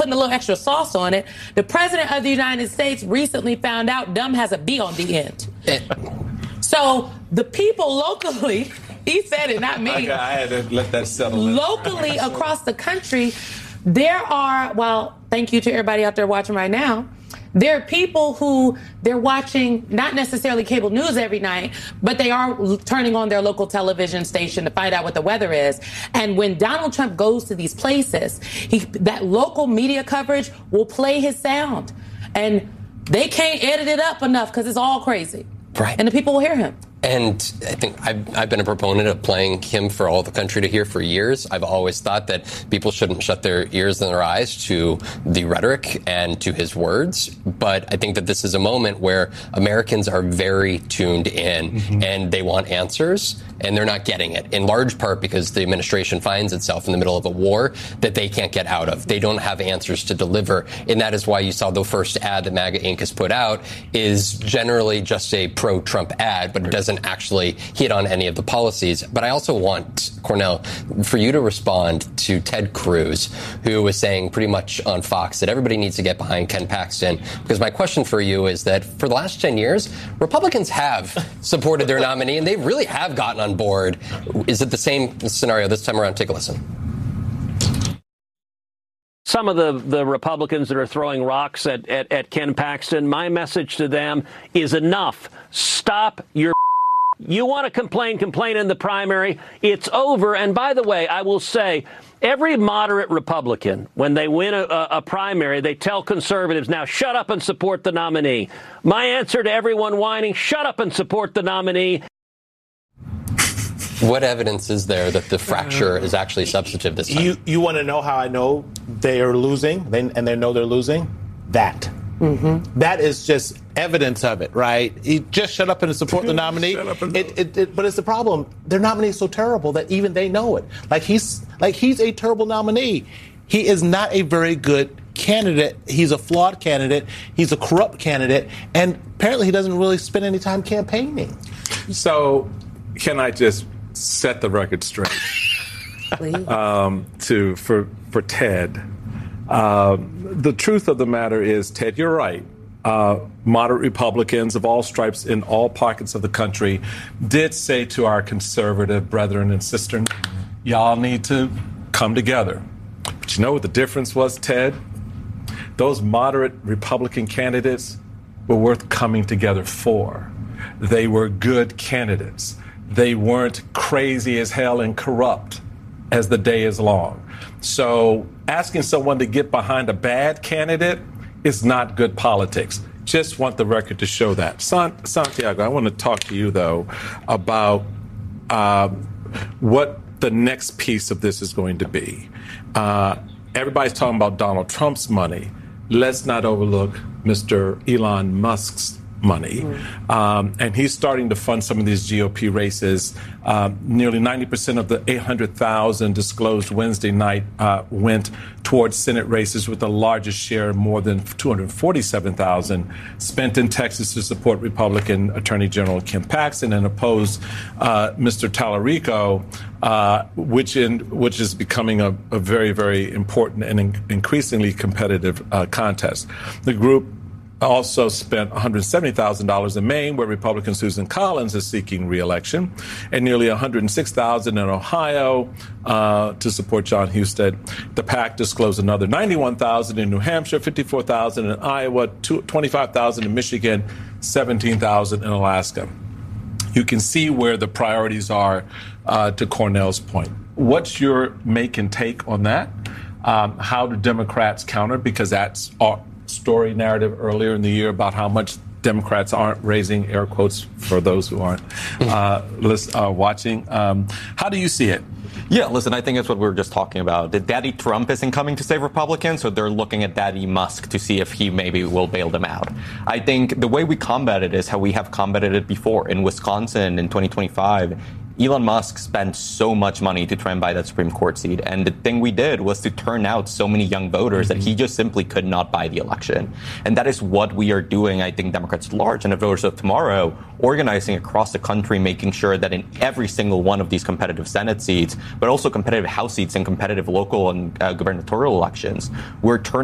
putting a little extra sauce on it. The president of the United States recently found out dumb has a B on the end. So the people locally, he said it, not me. Okay, I had to let that settle in. Locally across the country, there are, well, thank you to everybody out there watching right now. There are people who they're watching not necessarily cable news every night, but they are turning on their local television station to find out what the weather is. And when Donald Trump goes to these places, that local media coverage will play his sound. And they can't edit it up enough because it's all crazy. Right. And the people will hear him. And I think I've been a proponent of playing him for all the country to hear for years. I've always thought that people shouldn't shut their ears and their eyes to the rhetoric and to his words. But I think that this is a moment where Americans are very tuned in and they want answers, and they're not getting it, in large part because the administration finds itself in the middle of a war that they can't get out of. They don't have answers to deliver. And that is why you saw the first ad that MAGA Inc. has put out is generally just a pro-Trump ad, but it doesn't actually hit on any of the policies. But I also want, Cornel, for you to respond to Ted Cruz, who was saying pretty much on Fox that everybody needs to get behind Ken Paxton. Because my question for you is that for the last 10 years, Republicans have supported their nominee, and they really have gotten on board. Is it the same scenario this time around? Take a listen. Some of the Republicans that are throwing rocks at Ken Paxton, my message to them is enough. Stop your. You want to complain in the primary. It's over. And by the way, I will say, every moderate Republican, when they win a primary, they tell conservatives, now shut up and support the nominee. My answer to everyone whining, shut up and support the nominee. What evidence is there that the fracture is actually substantive this time? You want to know how I know they are losing and they know they're losing? That. That is just evidence of it, right? He just shut up and support the nominee. But it's the problem. Their nominee is so terrible that even they know it. He's a terrible nominee. He is not a very good candidate. He's a flawed candidate. He's a corrupt candidate. And apparently he doesn't really spend any time campaigning. So can I just set the record straight for Ted? The truth of the matter is, Ted, you're right. Moderate Republicans of all stripes in all pockets of the country did say to our conservative brethren and sisters, y'all need to come together. But you know what the difference was, Ted? Those moderate Republican candidates were worth coming together for. They were good candidates. They weren't crazy as hell and corrupt as the day is long. So asking someone to get behind a bad candidate is not good politics. Just want the record to show that. Santiago, I want to talk to you, though, about what the next piece of this is going to be. Everybody's talking about Donald Trump's money. Let's not overlook Mr. Elon Musk's money. And he's starting to fund some of these GOP races. Nearly 90% of the 800,000 disclosed Wednesday night went towards Senate races, with the largest share, more than 247,000, spent in Texas to support Republican Attorney General Ken Paxton and oppose Mr. Tallarico, which is becoming a very, very important and increasingly competitive contest. The group also spent $170,000 in Maine, where Republican Susan Collins is seeking re-election, and nearly $106,000 in Ohio to support John Husted. The PAC disclosed another $91,000 in New Hampshire, $54,000 in Iowa, $25,000 in Michigan, $17,000 in Alaska. You can see where the priorities are, to Cornel's point. What's your make and take on that? How do Democrats counter? Because that's our story narrative earlier in the year about how much Democrats aren't raising, air quotes for those who aren't watching. How do you see it? Yeah, listen, I think that's what we were just talking about. Daddy Trump isn't coming to save Republicans, so they're looking at Daddy Musk to see if he maybe will bail them out. I think the way we combat it is how we have combated it before. In Wisconsin in 2025, Elon Musk spent so much money to try and buy that Supreme Court seat. And the thing we did was to turn out so many young voters that he just simply could not buy the election. And that is what we are doing, I think, Democrats at large and the voters of tomorrow, organizing across the country, making sure that in every single one of these competitive Senate seats, but also competitive House seats and competitive local and gubernatorial elections, we're turning